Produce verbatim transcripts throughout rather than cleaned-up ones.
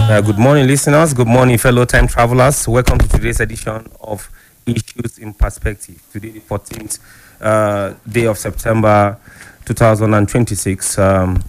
Uh, good morning, listeners. Good morning, fellow time travelers. Welcome to today's edition of Issues in Perspective. Today, the fourteenth uh, day of September two thousand twenty-six. Um,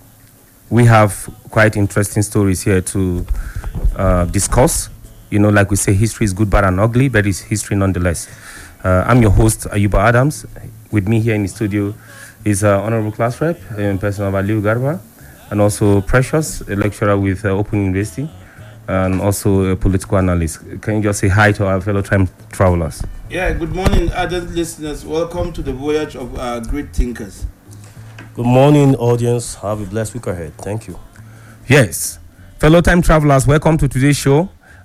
we have quite interesting stories here to uh, discuss. You know, like we say, history is good, bad, and ugly, but it's history nonetheless. Uh, I'm your host, Ayuba Adams. With me here in the studio is uh, Honorable Class Rep, in person of Aliu Garba, and also Precious, a lecturer with uh, Open University, and also a political analyst. Can you just say hi to our fellow time travelers? Yeah, good morning, other listeners. Welcome to the voyage of uh, great thinkers. Good morning, audience. Have a blessed week ahead. Thank you. Yes. Fellow time travelers, welcome to today's show.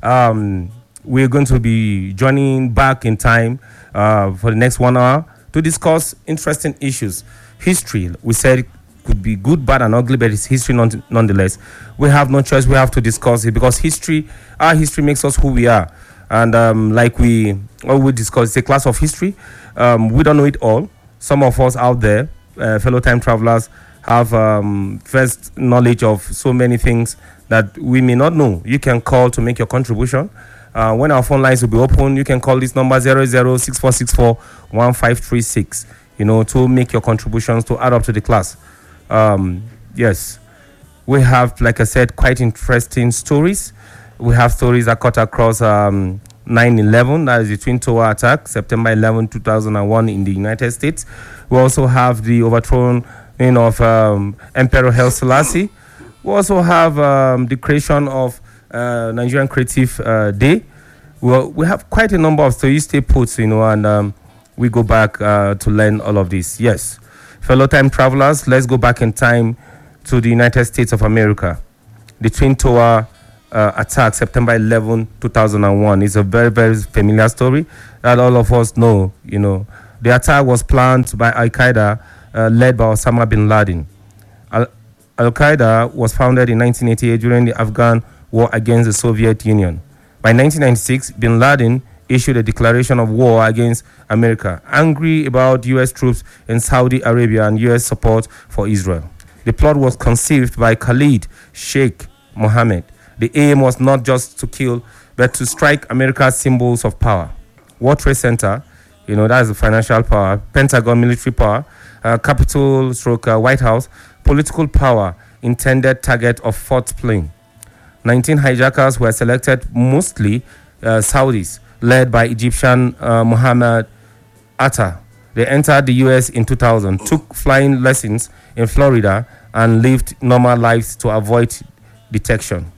Um, we're going to be joining back in time uh, for the next one hour to discuss interesting issues. History, we said, could be good, bad, and ugly, but it's history non- nonetheless. We have no choice. We have to discuss it because history, our history makes us who we are. And um, like we always discuss, it's a class of history. Um, we don't know it all. Some of us out there, uh, fellow time travelers, have um, first knowledge of so many things that we may not know. You can call to make your contribution. Uh, when our phone lines will be open, you can call this number zero zero six four six four one five three six, you know, to make your contributions to add up to the class. Um, yes, we have, like I said, quite interesting stories. We have stories that cut across um, nine eleven, that is the Twin Tower attack, September eleventh, two thousand one in the United States. We also have the overthrow you know, of um, Emperor Haile Selassie. We also have um, the creation of uh, Nigerian Creative uh, Day. We, we have quite a number of stories. Stay put, you know, and um, we go back uh, to learn all of this. Yes. Fellow time travelers, let's go back in time to the United States of America. The Twin Tower uh, attack, September eleventh, two thousand one, is a very, very familiar story that all of us know. You know, the attack was planned by Al Qaeda, uh, led by Osama bin Laden. Al- Al Qaeda was founded in nineteen eighty-eight during the Afghan war against the Soviet Union. By nineteen ninety-six, bin Laden issued a declaration of war against America, angry about U S troops in Saudi Arabia and U S support for Israel. The plot was conceived by Khalid Sheikh Mohammed. The aim was not just to kill, but to strike America's symbols of power. World Trade Center, you know, that is the financial power, Pentagon military power, uh, Capitol stroke uh, White House, political power, intended target of fourth plane. nineteen hijackers were selected, mostly uh, Saudis, led by Egyptian uh, Mohammed Atta. They entered the U S in two thousand, took flying lessons in Florida, and lived normal lives to avoid detection.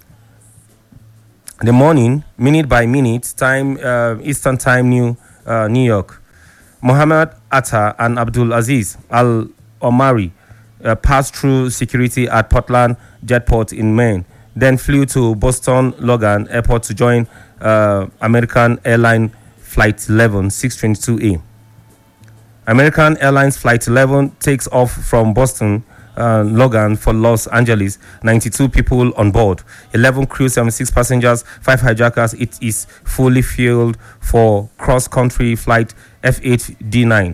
The morning, minute by minute, time uh, Eastern Time, New uh, New York. Mohammed Atta and Abdul Aziz Al Omari uh, passed through security at Portland Jetport in Maine, then flew to Boston Logan Airport to join uh, American Airlines Flight eleven six twenty-two A. American Airlines Flight eleven takes off from Boston uh, Logan for Los Angeles. ninety-two people on board, eleven crew, seventy-six passengers, five hijackers. It is fully fueled for cross-country flight F eight D nine.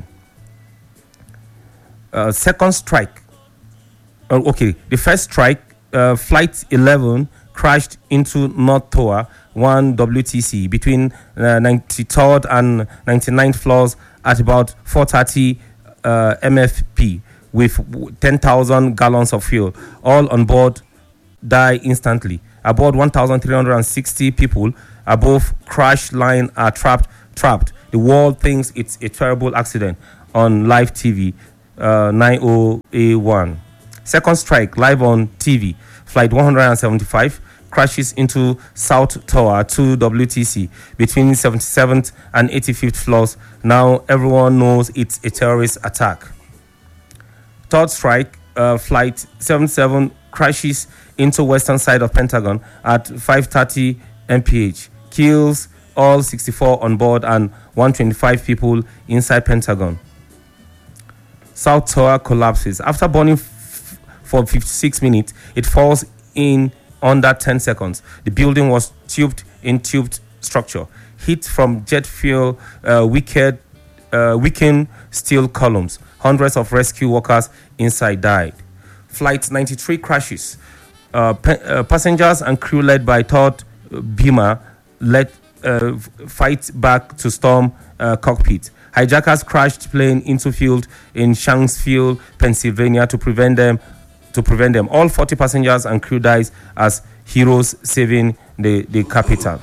Uh, second strike. Uh, okay, the first strike, uh, Flight eleven crashed into North Tower one W T C between uh, ninety-third and ninety-ninth floors at about four thirty uh, M F P with ten thousand gallons of fuel. All on board die instantly. Aboard one thousand three hundred sixty people above crash line are trapped. Trapped. The world thinks it's a terrible accident on live T V uh, nine oh A one. Second strike live on T V. Flight one hundred seventy-five crashes into South Tower two W T C between seventy-seventh and eighty-fifth floors. Now everyone knows it's a terrorist attack. Third strike, uh, Flight seventy-seven crashes into western side of Pentagon at five thirty M P H. Kills all sixty-four on board and one hundred twenty-five people inside Pentagon. South Tower collapses. After burning f- for fifty-six minutes, it falls in under ten seconds. The building was tubed in tubed structure. Heat from jet fuel uh, wicked, uh, weakened steel columns. Hundreds of rescue workers inside died. Flight ninety-three crashes. Uh, pa- uh, passengers and crew led by Todd Beamer led uh, f- fight back to storm uh, cockpit. Hijackers crashed plane into field in Shanksville, Pennsylvania, to prevent them. To prevent them, all forty passengers and crew died as heroes saving the, the capital.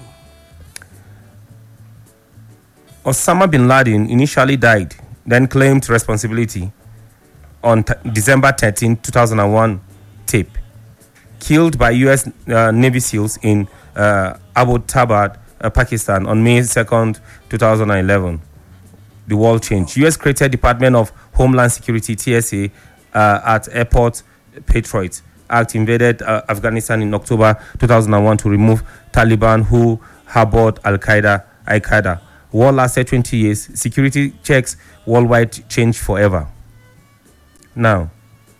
Osama bin Laden initially died, then claimed responsibility on t- December thirteenth, two thousand one tape. Killed by U S uh, Navy SEALs in uh, Abbottabad, uh, Pakistan on May second, two thousand eleven. The world changed. U S created Department of Homeland Security, T S A, uh, at Airport Patriot Act invaded uh, Afghanistan in October two thousand one to remove Taliban who harbored Al-Qaeda. Al-Qaeda. War lasted twenty years. Security checks worldwide changed forever. Now,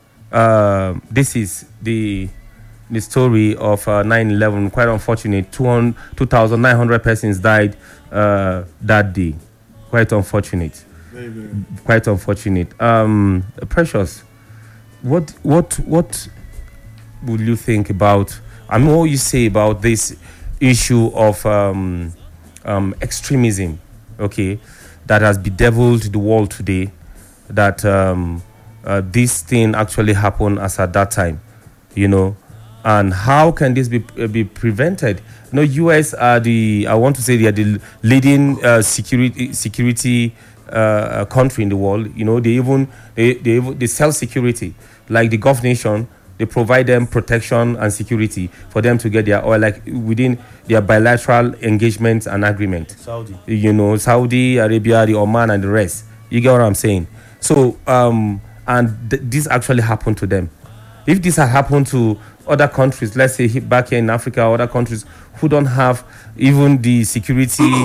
uh, this is the the story of uh, nine eleven. Quite unfortunate. two thousand nine hundred persons died uh, that day. Quite unfortunate. Very, very. Quite unfortunate. Um, Precious, what what what would you think about? I mean, what you say about this issue of um, um, extremism? Okay, that has bedeviled the world today. That um, uh, this thing actually happened as at that time, you know. And how can this be uh, be prevented? You know, U S are the I want to say they are the leading uh, security security uh, country in the world. You know, they even they they, even, they sell security like the Gulf nation. They provide them protection and security for them to get their oil, like within their bilateral engagements and agreement. Saudi. You know, Saudi Arabia, the Oman, and the rest. You get what I'm saying? So, um, and th- this actually happened to them. If this had happened to other countries, let's say back here in Africa, other countries who don't have even the security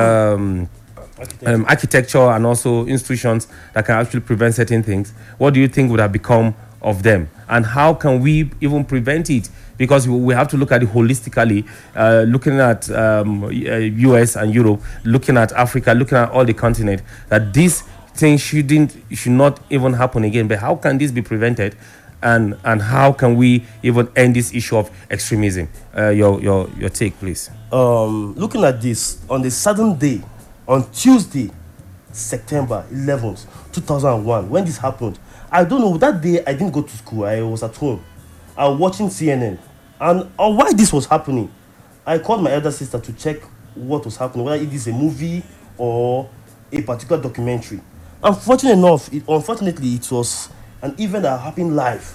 um, um, architecture and also institutions that can actually prevent certain things, what do you think would have become of them? And how can we even prevent it? Because we we have to look at it holistically, uh, looking at um, U S and Europe, looking at Africa, looking at all the continent, that this thing shouldn't, should not even happen again. But how can this be prevented? And and how can we even end this issue of extremism? Uh, your your your take, please. Um, looking at this, on the sudden day, on Tuesday, September eleventh, two thousand one, when this happened, I don't know, that day I didn't go to school, I was at home. I was watching C N N. And uh, why this was happening, I called my elder sister to check what was happening, whether it is a movie or a particular documentary. Unfortunately enough, it, unfortunately, it was an event that happened live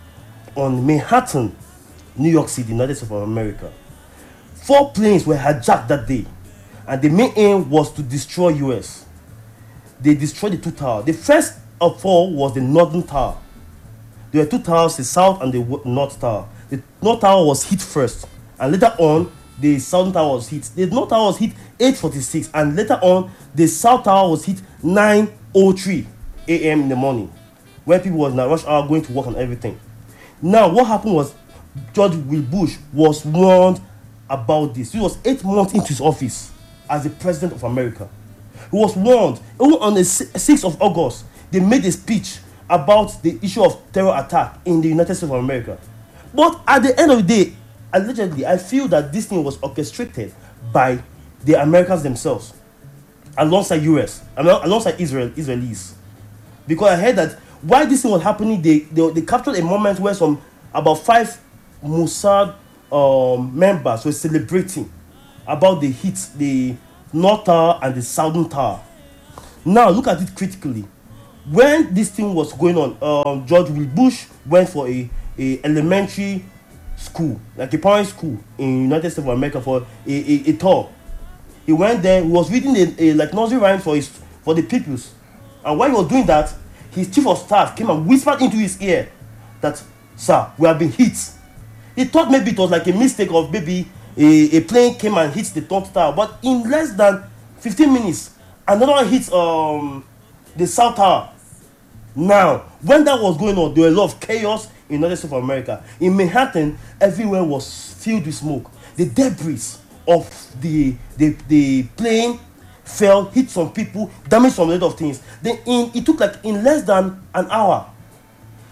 on Manhattan, New York City, United States of America. Four planes were hijacked that day, and the main aim was to destroy U S. They destroyed the two towers. The first of four was the northern tower. There were two towers, the south and the north tower. The north tower was hit first, and later on, the southern tower was hit. The north tower was hit eight forty-six, and later on, the south tower was hit nine oh three a.m. in the morning, when people was in a rush hour going to work and everything. Now, what happened was George W. Bush was warned about this. He was eight months into his office as the president of America. He was warned. Even on the sixth of August, they made a speech about the issue of terror attack in the United States of America. But at the end of the day, allegedly, I feel that this thing was orchestrated by the Americans themselves, alongside U S, alongside Israel, Israelis. Because I heard that while this thing was happening, they, they, they captured a moment where some about five Mossad um, members were celebrating about the hits, the North Tower and the Southern Tower. Now look at it critically. When this thing was going on, um, George W. Bush went for a, a elementary school, like a primary school in United States of America for a, a, a tour. He went there, he was reading a, a like nursery rhyme for his for the pupils. And while he was doing that, his chief of staff came and whispered into his ear that, "Sir, we have been hit." He thought maybe it was like a mistake of maybe a, a plane came and hit the North Tower. But in less than fifteen minutes, another one hit um, the South Tower. Now, when that was going on, there was a lot of chaos in the United States of America. In Manhattan, everywhere was filled with smoke. The debris of the, the, the plane fell, hit some people, damaged some lot of things. Then in, it took like in less than an hour,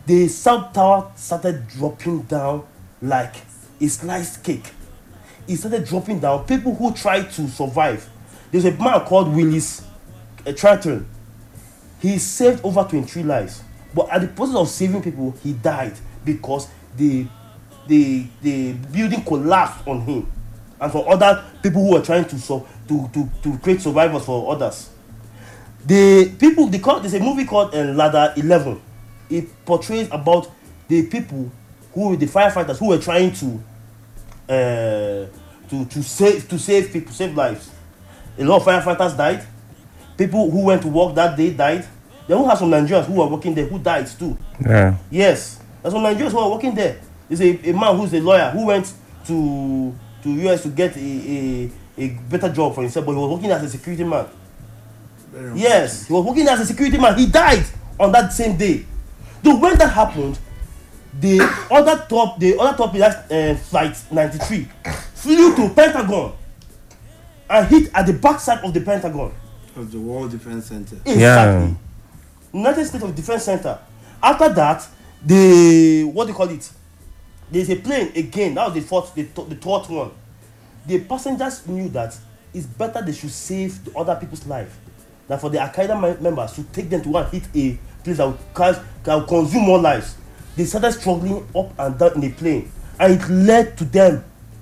the South Tower started dropping down like a sliced cake. It started dropping down. People who tried to survive. There's a man called Willis uh, Triton. He saved over twenty-three lives. But at the process of saving people, he died because the, the, the building collapsed on him. And for other people who were trying to, so, to, to, to create survivors for others. The people, they call, there's a movie called uh, Ladder eleven. It portrays about the people who, the firefighters who were trying to uh, to to save to save people, save lives. A lot of firefighters died. People who went to work that day died. Then we have some Nigerians who were working there who died too. Yeah. Yes, there's some Nigerians who are working there. There's a, a man who's a lawyer who went to to U S to get a, a, a better job for himself, but he was working as a security man. Yes, he was working as a security man. He died on that same day. So when that happened, the other top, the other top, uh, flight ninety-three, flew to Pentagon and hit at the backside of the Pentagon. Of the World Defense Center. Exactly. Yeah. United States of Defense Center. After that, the what do you call it? There's a plane again. That was the fourth, the, the third one. The passengers knew that it's better they should save the other people's life than for the Al Qaeda members to take them to one hit a place that will, cause, that will consume more lives. They started struggling up and down in a plane, and it led to them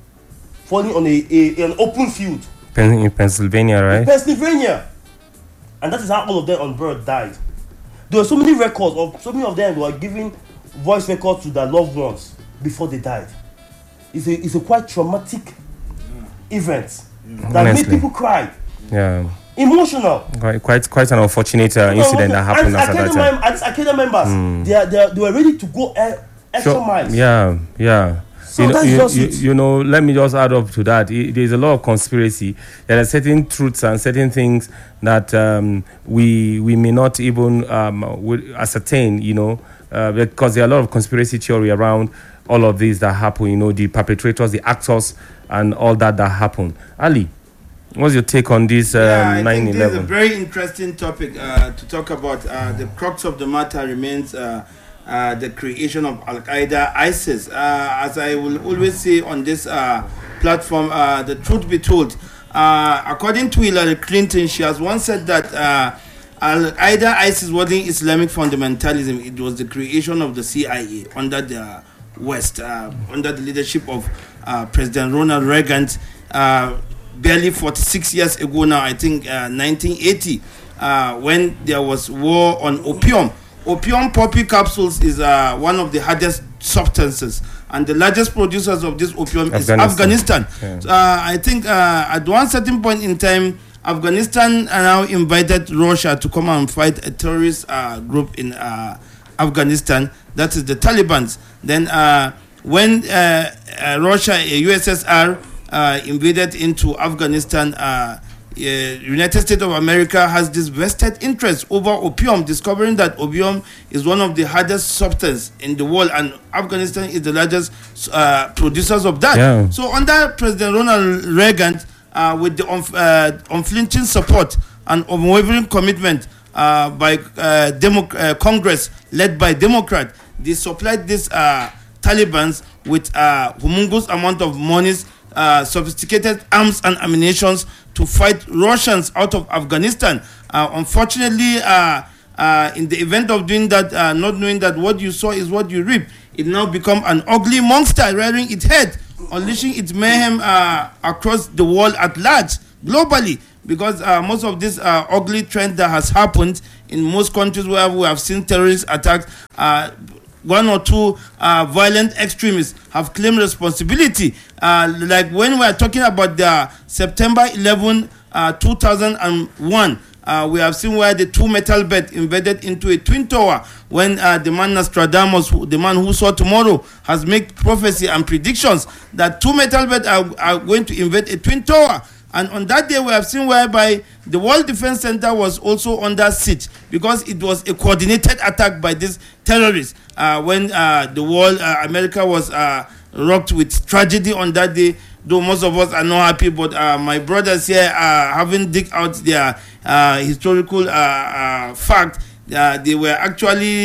falling on a, a an open field In Pennsylvania, right? in Pennsylvania, and that is how all of them on board died. There were so many records of so many of them were giving voice records to their loved ones before they died. It's a it's a quite traumatic yeah. event yeah. that Honestly. made people cry. Yeah. Emotional. Quite, quite, quite an unfortunate uh, incident that happened and after that Al-Qaeda time. mem- and Al-Qaeda members, Mm. they, are, they, are, they were ready to go e- extra Sure. miles. Yeah, yeah. So you, know, that's you, just you, it. you know, let me just add up to that. It, there's a lot of conspiracy. There are certain truths and certain things that um, we we may not even um, will ascertain, you know, uh, because there are a lot of conspiracy theory around all of these that happen, you know, the perpetrators, the actors, and all that that happen. Ali, what's your take on this um, yeah, I nine think this is a eleven? very interesting topic uh, to talk about. Uh, the crux of the matter remains uh, uh, the creation of Al Qaeda, ISIS. Uh, as I will always say on this uh, platform, uh, the truth be told, uh, according to Hillary Clinton, she has once said that uh, Al Qaeda, ISIS wasn't Islamic fundamentalism; it was the creation of the C I A under the West, uh, under the leadership of uh, President Ronald Reagan. Uh, barely forty-six years ago now, I think uh, nineteen eighty, uh, when there was war on opium. Opium poppy capsules is uh, one of the hardest substances, and the largest producers of this opium is Afghanistan. Afghanistan. Yeah. So, uh, I think uh, at one certain point in time, Afghanistan now invited Russia to come and fight a terrorist uh, group in uh, Afghanistan, that is the Taliban. Then uh, when uh, uh, Russia, U S S R, uh, invaded into Afghanistan, uh, uh, United States of America has this vested interest over opium, discovering that opium is one of the hardest substances in the world, and Afghanistan is the largest uh, producers of that. Yeah. So under President Ronald Reagan, uh, with the unf- uh, unflinching support and unwavering commitment uh, by uh, Demo- uh, Congress led by Democrat, they supplied these uh, Taliban with uh, humongous amount of monies, uh, sophisticated arms and ammunition to fight Russians out of Afghanistan. Uh, unfortunately, uh, uh, in the event of doing that, uh, not knowing that what you saw is what you reap, it now become an ugly monster rearing its head, unleashing its mayhem uh, across the world at large, globally. Because uh, most of this uh, ugly trend that has happened in most countries where we have seen terrorist attacks, uh, one or two uh, violent extremists have claimed responsibility. Uh, like when we are talking about the September eleventh, uh, two thousand one, uh, we have seen where the two metal bed invaded into a twin tower when uh, the man Nostradamus, the man who saw tomorrow, has made prophecy and predictions that two metal beds are, are going to invade a twin tower. And on that day, we have seen whereby the World Defense Center was also under siege because it was a coordinated attack by these terrorists. Uh, when uh, the world, uh, America was uh, rocked with tragedy on that day, though most of us are not happy, but uh, my brothers here uh, haven't dig out their uh, historical uh, uh, fact. Uh, they were actually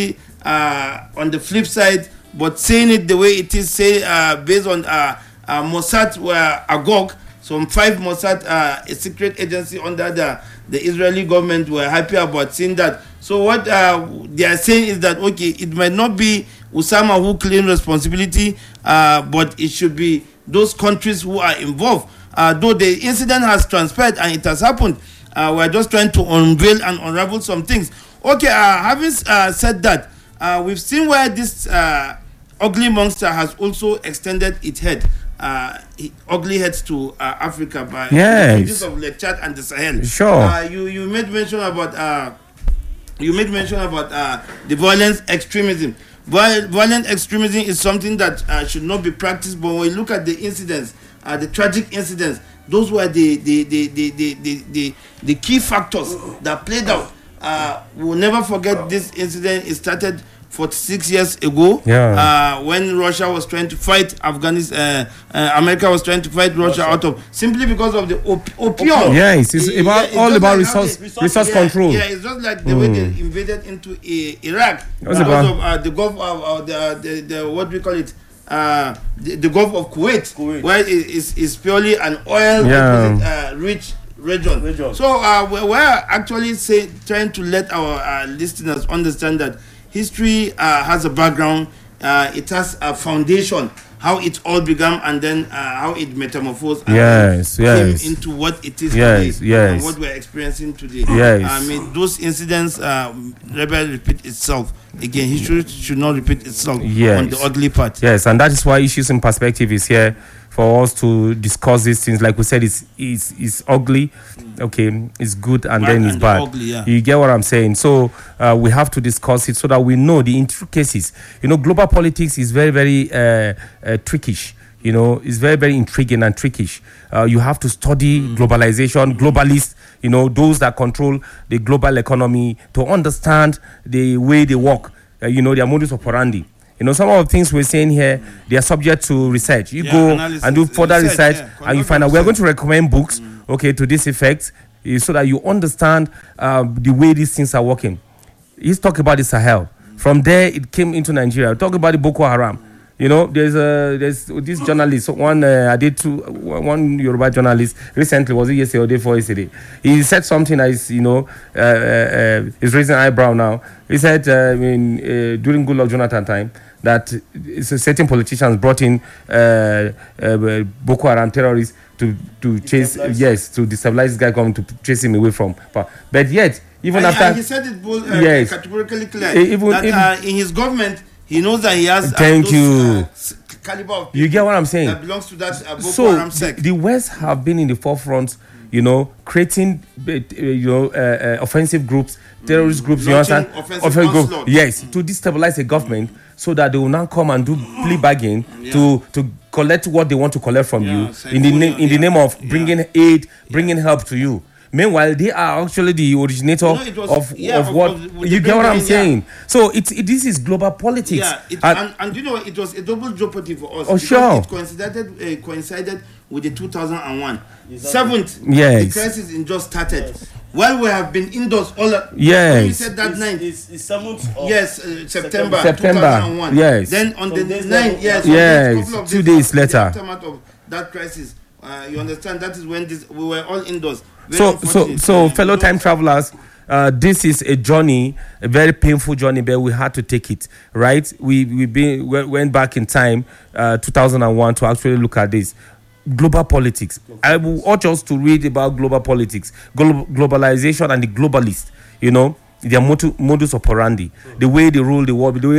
uh, on the flip side, but saying it the way it is, say uh, based on uh, uh, Mossad were Agog, some five Mossad, uh, a secret agency under the, the Israeli government, were happy about seeing that. So what uh, they are saying is that, okay, it might not be Osama who claim responsibility, uh, but it should be those countries who are involved. Uh, though the incident has transpired and it has happened, uh, we're just trying to unveil and unravel some things. Okay, uh, having uh, said that, uh, we've seen where this uh, ugly monster has also extended its head, uh, ugly heads to uh, Africa by yes. the regions of Lake Chad and the Sahel. Sure. Uh, you you made mention about uh, you made mention about uh, the violent extremism. Viol- violent extremism is something that uh, should not be practiced. But when you look at the incidents, uh, the tragic incidents, those were the the the the the the, the, the key factors that played out. Uh, we'll never forget this incident. It started forty-six years ago, yeah. uh, when Russia was trying to fight Afghanistan, uh, uh, America was trying to fight Russia, Russia out of, simply because of the op- opium. Yes, it's it, about, yeah, all it's about like resource, resource, resource yeah, control. Yeah, it's just like the mm. way they invaded into uh, Iraq. Because about? of uh, the Gulf of, uh, the, the, the, what do we call it? Uh, the, the Gulf of Kuwait, Kuwait. where it is, is purely an oil yeah. uh, rich region. region. So uh, we're, we're actually say, trying to let our uh, listeners understand that history uh, has a background, uh, it has a foundation, how it all began, and then uh, how it metamorphosed and yes, came yes. into what it is yes, today, yes. and what we're experiencing today. Yes. I mean, those incidents uh, never repeat itself. Again, history should not repeat itself yes. on the ugly part. Yes, and that is why Issues in Perspective is here for us to discuss these things. Like we said, it's it's, it's ugly, okay, it's good, and bad then it's and bad. Ugly, yeah. You get what I'm saying? So uh, we have to discuss it so that we know the intricacies. You know, global politics is very, very uh, uh, trickish. You know, it's very, very intriguing and trickish. Uh, you have to study mm. globalization, globalists, you know, those that control the global economy, to understand the way they work, uh, you know, their modus operandi. You know, some of the things we're saying here, they are subject to research. You yeah, go analysis, and do further research, research yeah, and you find out. We're going to recommend books, mm. okay, to this effect, uh, so that you understand uh, the way these things are working. He's talking about the Sahel. Mm. From there, it came into Nigeria. Talk about the Boko Haram. You know, there's a there's this journalist. One uh, I did two. One Yoruba journalist recently, was it yesterday or day before yesterday? He said something that is, you know, uh, uh, is raising an eyebrow now. He said, uh, I mean, uh, during Goodluck Jonathan time, that certain politicians brought in uh, uh, Boko Haram terrorists to to chase, yes, to destabilize this guy, coming to chase him away from. But, but yet, even and, after, and he said it both, uh, yes, categorically clear, even, that even, uh, in his government, he knows that he has. Thank uh, those, you. Uh, caliber of you get what I'm saying? That belongs to that uh, Boko so Haram sect. The, the West have been in the forefront, you know, creating, uh, you know, uh, uh, offensive groups, terrorist groups. Launching you understand? Offensive offensive groups. onslaught. Yes, mm. to destabilize a government, so that they will now come and do plea bargain yeah. to to collect what they want to collect from yeah, you in the name in yeah. the name of bringing yeah. aid, bringing yeah. help to you. Meanwhile, they are actually the originator you know, was, of, yeah, of, of what of, you get what I'm saying. Yeah. So it's it, this is global politics. Yeah, it, and, and, and you know it was a double jeopardy for us. Oh because sure. It coincided uh, coincided with the two thousand one exactly. seventh. Yes. The crisis in just started. Yes. Well, we have been indoors all. Yes. You said that it's, night. It's, it's seventh. Yes, uh, September. September. two thousand one. Yes. Then on the ninth, yes. Yes. Days, two days later. Aftermath of that crisis, uh, you understand? That is when this we were all indoors. Very so, so, so, fellow time travelers, uh, this is a journey, a very painful journey, but we had to take it, right? We we been we went back in time, uh, two thousand one, to actually look at this. Global politics. I will urge us to read about global politics, Glo- globalization, and the globalists. You know, their modus operandi, the way they rule the world, the way